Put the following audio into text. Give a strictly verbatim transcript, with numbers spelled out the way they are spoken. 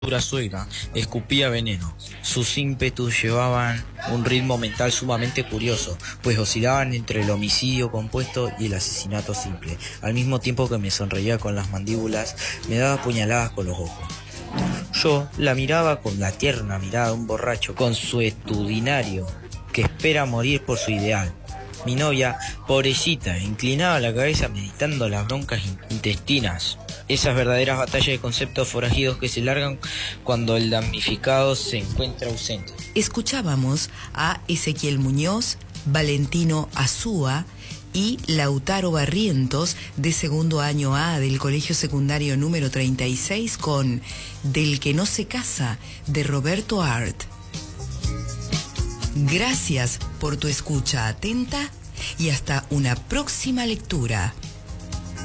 suegra escupía veneno. Sus ímpetus llevaban un ritmo mental sumamente curioso, pues oscilaban entre el homicidio compuesto y el asesinato simple. Al mismo tiempo que me sonreía con las mandíbulas, me daba puñaladas con los ojos. Yo la miraba con la tierna mirada de un borracho consuetudinario que espera morir por su ideal. Mi novia, pobrecita, inclinaba la cabeza meditando las broncas intestinas. Esas verdaderas batallas de conceptos forajidos que se largan cuando el damnificado se encuentra ausente. Escuchábamos a Ezequiel Muñoz, Valentino Azúa y Lautaro Barrientos, de segundo año A del Colegio Secundario número treinta y seis, con Del que no se casa, de Roberto Art. Gracias por tu escucha atenta y hasta una próxima lectura.